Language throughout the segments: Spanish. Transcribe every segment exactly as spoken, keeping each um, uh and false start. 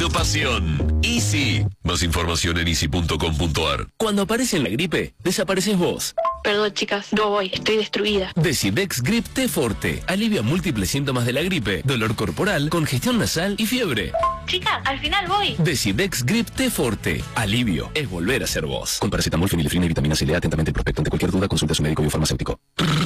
tu pasión. Easy. Más información en easy punto com punto ar. Cuando aparece en la gripe, desapareces vos. Perdón, chicas, no voy, estoy destruida. Decidex Grip T Forte. Alivia múltiples síntomas de la gripe, dolor corporal, congestión nasal y fiebre. Chicas, al final voy. Decidex Grip T Forte. Alivio es volver a ser vos. Con paracetamol, fenilefrina y vitamina C. Lea atentamente el prospecto. Ante cualquier duda, consulta a su médico biofarmacéutico.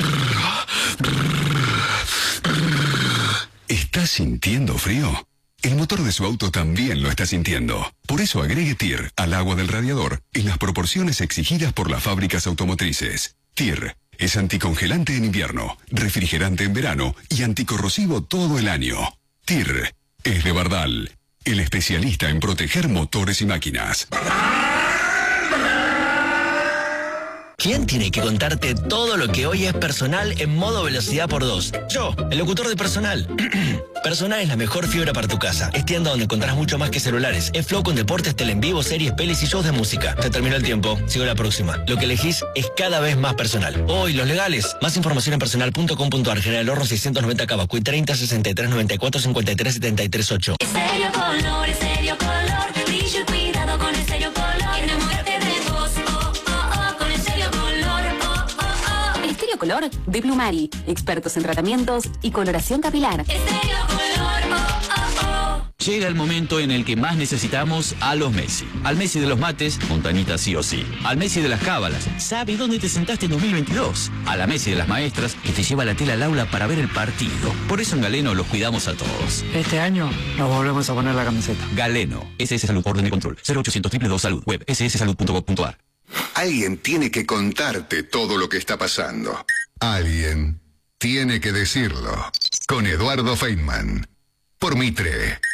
¿Estás sintiendo frío? El motor de su auto también lo está sintiendo. Por eso agregue T I R al agua del radiador en las proporciones exigidas por las fábricas automotrices. T I R es anticongelante en invierno, refrigerante en verano y anticorrosivo todo el año. T I R es de Bardal, el especialista en proteger motores y máquinas. ¿Quién tiene que contarte todo lo que hoy es Personal en modo velocidad por dos? Yo, el locutor de Personal. Personal es la mejor fibra para tu casa. Es tienda donde encontrarás mucho más que celulares. Es flow con deportes, tele en vivo, series, pelis y shows de música. Se terminó el tiempo. Sigo la próxima. Lo que elegís es cada vez más Personal. Hoy, los legales. Más información en personal punto com punto ar. General Horno seiscientos noventa Cabacuy treinta sesenta y tres noventa y cuatro cincuenta y tres setenta y tres ocho. Estéreo Color, Estéreo Color. De brillo y cuidado con Estéreo Color. Enamórate de vos, oh, oh, oh, con Estéreo Color, oh, oh, oh. Estéreo Color de Plumari. Expertos en tratamientos y coloración capilar. Estéreo Color, oh, oh, oh. Llega el momento en el que más necesitamos a los Messi. Al Messi de los mates, Montañita sí o sí. Al Messi de las cábalas, sabe dónde te sentaste en dos mil veintidós. A la Messi de las maestras, que te lleva la tela al aula para ver el partido. Por eso en Galeno los cuidamos a todos. Este año nos volvemos a poner la camiseta. Galeno, S S Salud, orden de control, cero ochocientos dos dos dos Salud, web, ese ese salud punto gov punto ar. Alguien tiene que contarte todo lo que está pasando. Alguien tiene que decirlo. Con Eduardo Feynman. Por Mitre.